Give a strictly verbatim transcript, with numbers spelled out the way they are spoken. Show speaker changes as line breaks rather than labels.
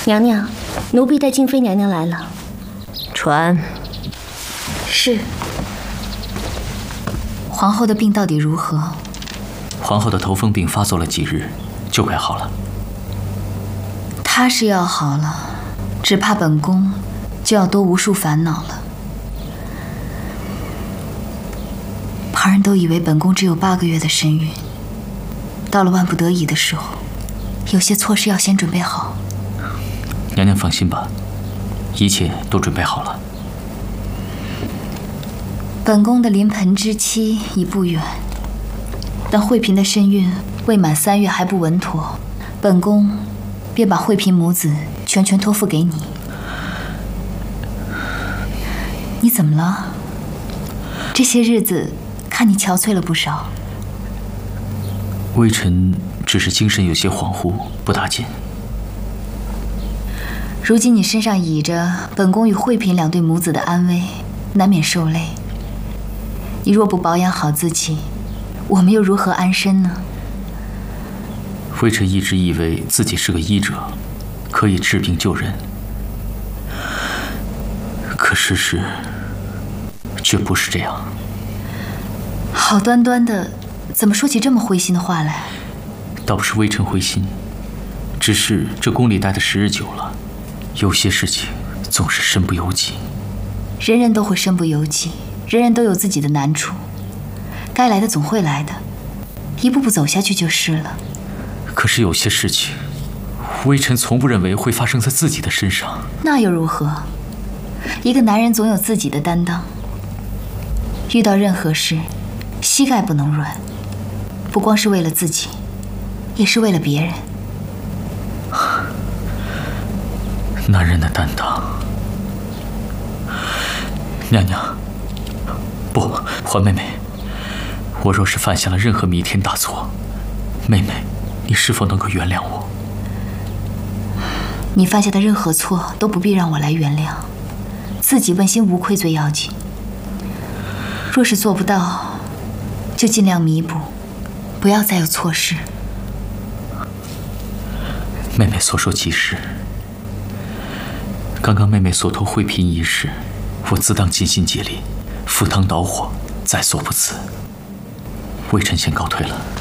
娘娘，奴婢带静妃娘娘来了。
传。
是。
皇后的病到底如何？
皇后的头风病发作了几日，就快好了。
她是要好了，只怕本宫就要多无数烦恼了。旁人都以为本宫只有八个月的身孕，到了万不得已的时候，有些措施要先准备好。
娘娘放心吧，一切都准备好了。
本宫的临盆之期已不远，但惠嫔的身孕未满三月还不稳妥，本宫便把惠嫔母子全权托付给你。你怎么了？这些日子看你憔悴了不少。
微臣只是精神有些恍惚，不大紧。
如今你身上倚着本宫与惠嫔两对母子的安危，难免受累。你若不保养好自己，我们又如何安身呢？
微臣一直以为自己是个医者，可以治病救人，可事实却不是这样。
好端端的，怎么说起这么灰心的话来？
倒不是微臣灰心，只是这宫里待的时日久了，有些事情总是身不由己。
人人都会身不由己，人人都有自己的难处，该来的总会来的，一步步走下去就是了。
可是有些事情，微臣从不认为会发生在自己的身上。
那又如何？一个男人总有自己的担当，遇到任何事，膝盖不能软，不光是为了自己，也是为了别人。
男人的担当。娘娘，不，环妹妹，我若是犯下了任何弥天大错，妹妹，你是否能够原谅我？
你犯下的任何错都不必让我来原谅，自己问心无愧最要紧。若是做不到，就尽量弥补，不要再有错事。
妹妹所说极是。刚刚妹妹所托惠嫔一事，我自当尽心竭力，赴汤蹈火，在所不辞。微臣先告退了。